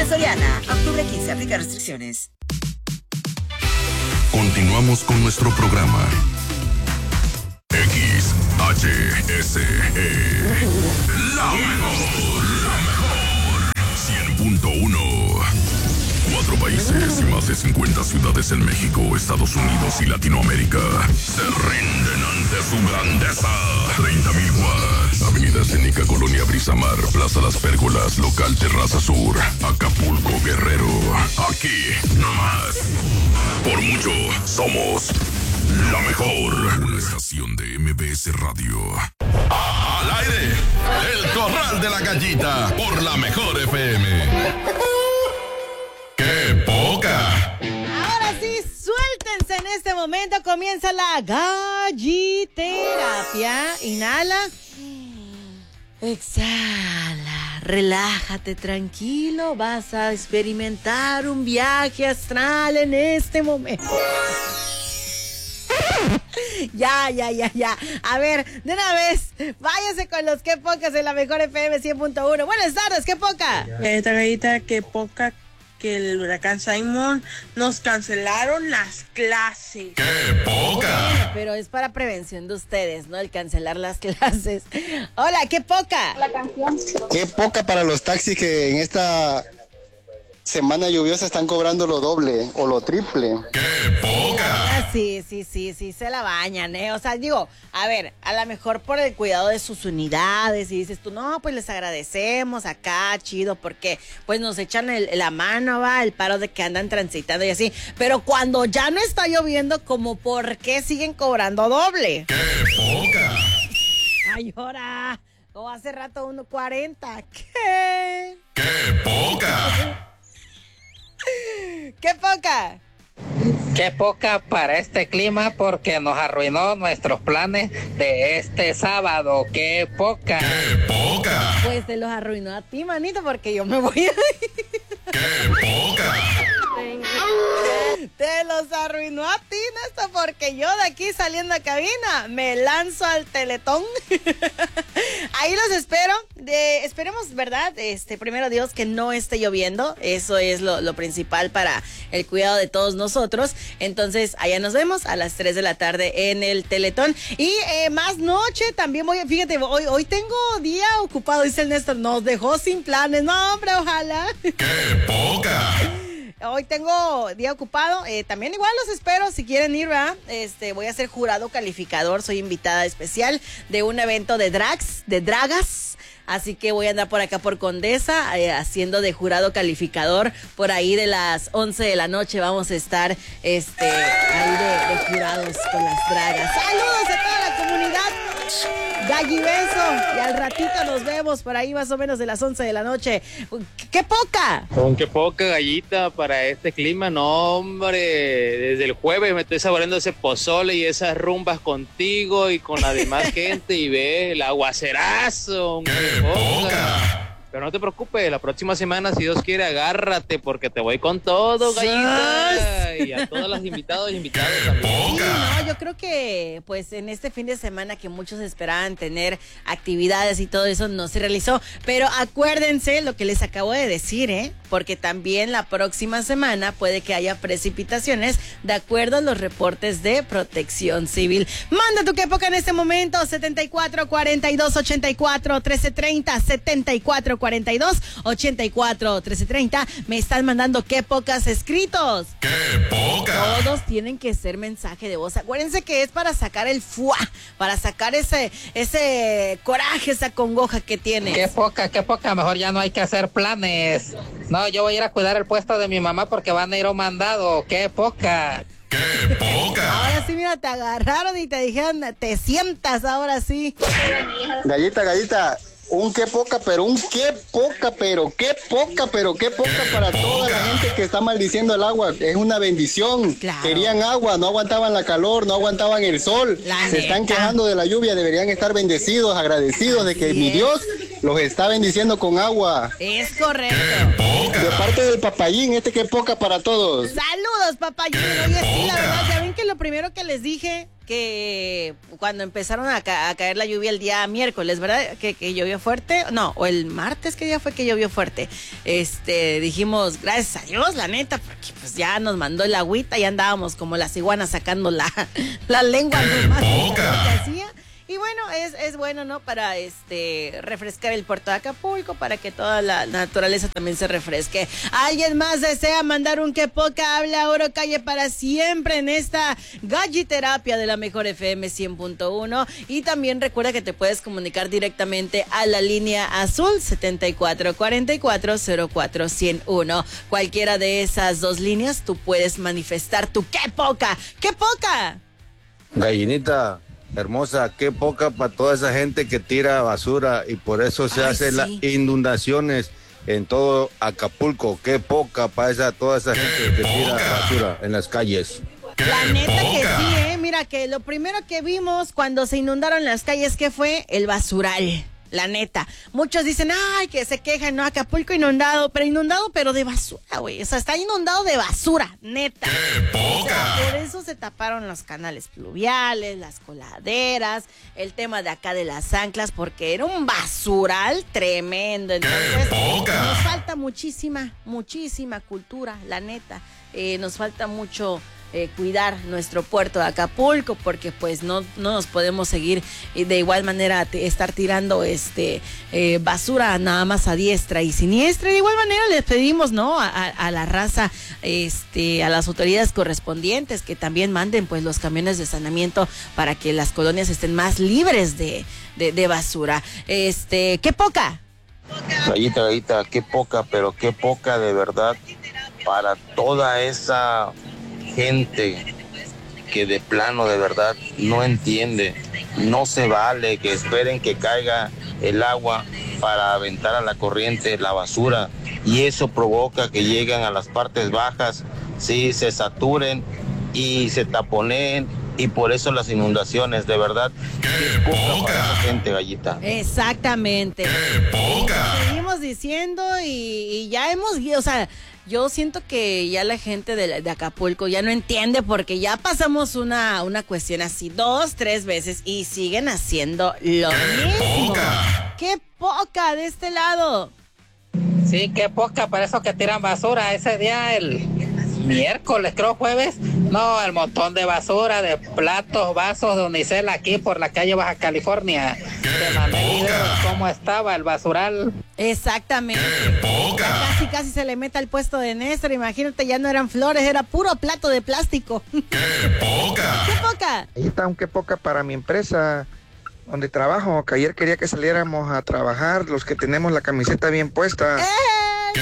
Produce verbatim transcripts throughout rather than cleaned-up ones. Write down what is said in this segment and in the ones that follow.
En Soriana, octubre quince, aplica restricciones. Continuamos con nuestro programa. X H S E. La mejor, la mejor. cien punto uno. Cuatro países y más de cincuenta ciudades en México, Estados Unidos y Latinoamérica se rinden ante su grandeza. treinta mil watts. Avenida Escénica, Colonia Brisamar, Plaza Las Pérgolas, Local Terraza Sur, Acapulco, Guerrero. Aquí, no más. Por mucho, somos la mejor. Una estación de M B S Radio. Al aire, el Corral de la Gallita, por la mejor F M. ¡Qué poca! Ahora sí, suéltense en este momento. Comienza la galliterapia. Inhala. Exhala. Relájate tranquilo. Vas a experimentar un viaje astral en este momento. Ya, ya, ya, ya. A ver, de una vez, váyase con los qué pocas en la mejor F M cien punto uno. Buenas tardes, qué poca. Gallita, gallita, qué poca que el huracán Simon nos cancelaron las clases. ¡Qué poca! Bueno, pero es para prevención de ustedes, ¿no? El cancelar las clases. Hola, qué poca. La canción. Qué poca para los taxis que en esta semana lluviosa están cobrando lo doble o lo triple. ¡Qué poca! Ah, sí, sí, sí, sí, se la bañan, ¿eh? O sea, digo, a ver, a lo mejor por el cuidado de sus unidades y dices tú, no, pues les agradecemos acá, chido, porque pues nos echan el, la mano, va, el paro de que andan transitando y así. Pero cuando ya no está lloviendo, como ¿por qué siguen cobrando doble? ¡Qué poca! Ay, ahora, como hace rato uno cuarenta. ¿Qué? ¡Qué poca! ¡Qué poca! Qué poca para este clima porque nos arruinó nuestros planes de este sábado. Qué poca. ¡Qué poca! Pues te los arruinó a ti, manito, porque yo me voy a ir. ¡Qué poca! Te los arruinó a ti, Néstor, porque yo de aquí saliendo a cabina me lanzo al Teletón. Ahí los espero. De, esperemos, ¿verdad? Este, primero Dios, que no esté lloviendo. Eso es lo, lo principal para el cuidado de todos nosotros. Entonces, allá nos vemos a las tres de la tarde en el Teletón. Y eh, más noche también voy, fíjate, hoy, hoy tengo día ocupado, dice el Néstor. Nos dejó sin planes. No, hombre, ojalá. ¡Qué poca! Hoy tengo día ocupado, eh, también igual los espero si quieren ir, ¿verdad? Este, voy a ser jurado calificador, soy invitada especial de un evento de drags, de dragas, así que voy a andar por acá por Condesa, eh, haciendo de jurado calificador, por ahí de las once de la noche vamos a estar, este, ahí de, de jurados con las dragas. ¡Saludos a toda la comunidad! Gallibeso, y al ratito nos vemos por ahí más o menos de las once de la noche. ¡Qué poca! Con qué poca gallita para este clima, no hombre, desde el jueves me estoy saboreando ese pozole y esas rumbas contigo y con la demás gente y ve el aguacerazo. ¡Qué poca! Pero no te preocupes, la próxima semana, si Dios quiere, agárrate porque te voy con todo, gallita. Y a todos los invitados y invitadas también. Sí, no, yo creo que pues en este fin de semana que muchos esperaban tener actividades y todo eso no se realizó. Pero acuérdense lo que les acabo de decir, ¿eh? Porque también la próxima semana puede que haya precipitaciones de acuerdo a los reportes de Protección Civil. Manda tu qué poca en este momento, setenta y cuatro, cuarenta y dos, ochenta y cuatro, trece, treinta, setenta y cuatro, cuarenta y dos, ochenta y cuatro, trece, treinta. Me están mandando qué pocas escritos. ¡Qué poca! Todos tienen que ser mensaje de voz. Acuérdense que es para sacar el fuá, para sacar ese, ese coraje, esa congoja que tienes. Qué poca, qué poca. Mejor ya no hay que hacer planes. No, yo voy a ir a cuidar el puesto de mi mamá porque van a ir a un mandado. Qué poca. ¡Qué poca! Ahora sí, mira, te agarraron y te dijeron, te sientas ahora sí. Gallita, gallita, un qué poca, pero un qué poca, pero qué poca, pero qué poca para toda la gente que está maldiciendo el agua. Es una bendición. Claro. Querían agua, no aguantaban la calor, no aguantaban el sol. La Se neta. están quejando de la lluvia, deberían estar bendecidos, agradecidos de que Así mi es. Dios los está bendiciendo con agua. Es correcto. ¡Qué poca! De parte del papayín, este qué poca para todos. Saludos, papayín. Oye, sí, la verdad, ya ven que lo primero que les dije, que cuando empezaron a, ca- a caer la lluvia el día miércoles, ¿verdad? Que, que llovió fuerte, no, o el martes, ¿qué día fue que llovió fuerte? Este, dijimos, gracias a Dios, la neta, porque pues ya nos mandó el agüita y andábamos como las iguanas sacando la, la lengua nomás de lo que hacía. Y bueno, es, es bueno, ¿no? Para este refrescar el puerto de Acapulco, para que toda la naturaleza también se refresque. ¿Alguien más desea mandar un que poca? Habla Oro Calle para siempre en esta galliterapia de la mejor F M cien punto uno. Y también recuerda que te puedes comunicar directamente a la línea azul setenta y cuatro cuarenta y cuatro cero cuatro cero uno. Cualquiera de esas dos líneas tú puedes manifestar tu que poca. ¡Qué poca! Gallinita hermosa, qué poca para toda esa gente que tira basura y por eso se Ay, hacen sí. las inundaciones en todo Acapulco. Qué poca para esa, toda esa gente que tira basura en las calles. La neta que sí, eh. Mira que lo primero que vimos cuando se inundaron las calles, ¿qué fue? El basural. La neta. Muchos dicen, ay, que se quejan, ¿no? Acapulco inundado, pero inundado, pero de basura, güey. O sea, está inundado de basura, neta. O sea, por eso se taparon los canales pluviales, las coladeras, el tema de acá de las anclas, porque era un basural tremendo. Entonces, nos falta muchísima, muchísima cultura, la neta. Eh, nos falta mucho... Eh, cuidar nuestro puerto de Acapulco, porque pues no, no nos podemos seguir eh, de igual manera t- estar tirando este eh, basura nada más a diestra y siniestra. De igual manera les pedimos, ¿no? A, a, a la raza, este, a las autoridades correspondientes que también manden pues los camiones de saneamiento para que las colonias estén más libres de, de, de basura. Este, qué poca. Gallita, gallita, qué poca, pero qué poca de verdad para toda esa gente que de plano de verdad no entiende. No se vale que esperen que caiga el agua para aventar a la corriente la basura y eso provoca que lleguen a las partes bajas, sí, se saturen y se taponeen y por eso las inundaciones, de verdad, qué poca para esa gente, Gallita. Exactamente. Seguimos diciendo y, y ya hemos, o sea, yo siento que ya la gente de, de Acapulco ya no entiende porque ya pasamos una, una cuestión así dos, tres veces y siguen haciendo lo mismo. ¡Qué poca de este lado! Sí, qué poca para esos que tiran basura. Ese día, el miércoles, creo jueves, no, el montón de basura, de platos, vasos de unicel aquí por la calle Baja California. Te mandé video de cómo estaba el basural. Exactamente. Ya casi, casi se le mete al puesto de Néstor. Imagínate, ya no eran flores, era puro plato de plástico. ¡Qué poca! ¡Qué poca! Ahí está un qué poca para mi empresa donde trabajo, que ayer quería que saliéramos a trabajar los que tenemos la camiseta bien puesta. ¡Eh!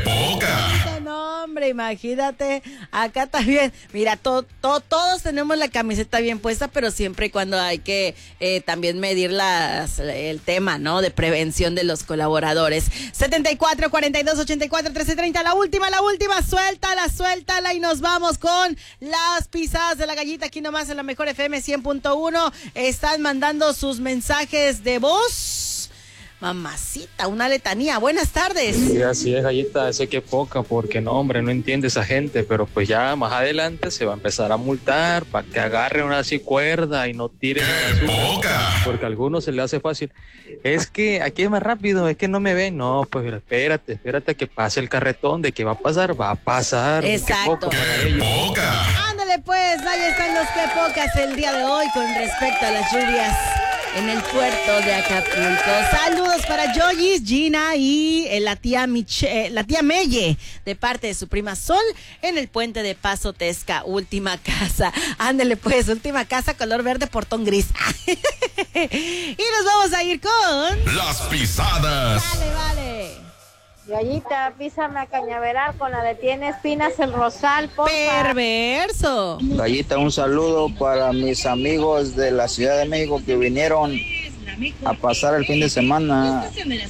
No, hombre, imagínate, acá también, mira, to, to, todos tenemos la camiseta bien puesta, pero siempre y cuando hay que eh, también medir las, el tema, ¿no? De prevención de los colaboradores. setenta y cuatro, cuarenta y dos, ochenta y cuatro, trece, treinta, la última, la última, suéltala, suéltala y nos vamos con las pisadas de la gallita aquí nomás en la mejor F M cien punto uno. Están mandando sus mensajes de voz. Mamacita, una letanía. Buenas tardes. Sí, así es, Gallita, ese que poca, porque no, hombre, no entiende esa gente, pero pues ya más adelante se va a empezar a multar para que agarren una así cuerda y no tiren la basura, porque a algunos se le hace fácil. Es que aquí es más rápido, es que no me ven. No, pues espérate, espérate a que pase el carretón. De que va a pasar, va a pasar. Exacto. Ándale pues, ahí están los que pocas el día de hoy con respecto a las lluvias en el puerto de Acapulco. Saludos para Joyis, Gina y eh, la tía Miche, eh, la tía Melle, de parte de su prima Sol, en el puente de Paso Tesca, última casa. Ándele pues, última casa, color verde, portón gris. Y nos vamos a ir con... Las pisadas. Vale, vale. Gallita, písame a cañaveral con la de Tiene Espinas el Rosal, porfa. Perverso. Gallita, un saludo para mis amigos de la Ciudad de México que vinieron a pasar el fin de semana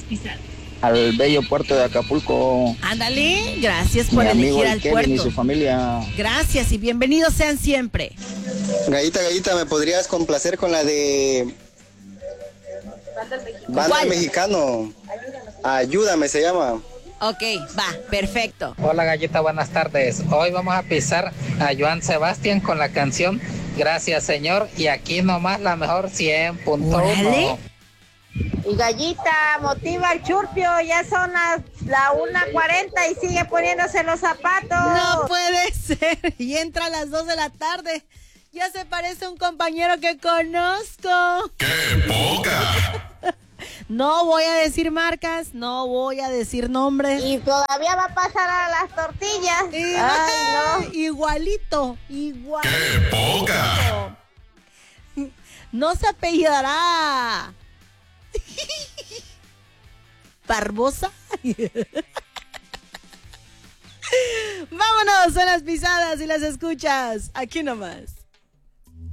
al bello puerto de Acapulco. Ándale, gracias por Mi amigo elegir el al Kevin puerto. y su familia. Gracias y bienvenidos sean siempre. Gallita, Gallita, ¿me podrías complacer con la de Banda ¿Cuál? Mexicano? Ayúdame se llama. Ok, va, perfecto. Hola Gallita, buenas tardes. Hoy vamos a pisar a Joan Sebastián con la canción Gracias Señor, y aquí nomás la mejor cien punto uno. Y Gallita, motiva al Churpio, ya son las la una cuarenta y sigue poniéndose los zapatos. No puede ser, y entra a las dos de la tarde. Ya se parece a un compañero que conozco. ¡Qué poca! No voy a decir marcas, no voy a decir nombres. Y todavía va a pasar a las tortillas. Y, Ay, no. Igualito, igualito. ¡Qué poca! No se apellidará Barbosa. Vámonos a las pisadas y las escuchas aquí nomás.